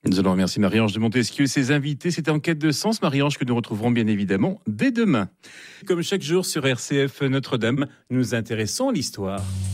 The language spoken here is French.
Nous allons remercier Marie-Ange de Montesquieu et ses invités. C'était Enquête de sens, Marie-Ange, que nous retrouverons bien évidemment dès demain. Comme chaque jour sur RCF Notre-Dame, nous intéressons à l'histoire.